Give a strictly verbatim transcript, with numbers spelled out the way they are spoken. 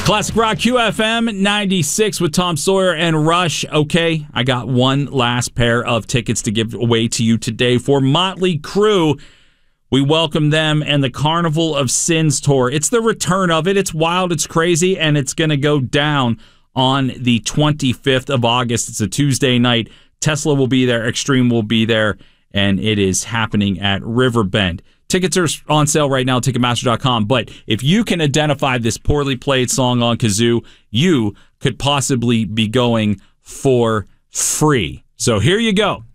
Classic Rock Q F M ninety-six with Tom Sawyer and Rush. Okay, I got one last pair of tickets to give away to you today for Motley Crue. We welcome them and the Carnival of Sins tour. It's the return of it. It's wild, it's crazy, and it's going to go down on the twenty-fifth of August. It's a Tuesday night. Tesla will be there, Extreme will be there, and it is happening at Riverbend. Tickets are on sale right now, Ticketmaster dot com, but if you can identify this poorly played song on kazoo, you could possibly be going for free. So here you go.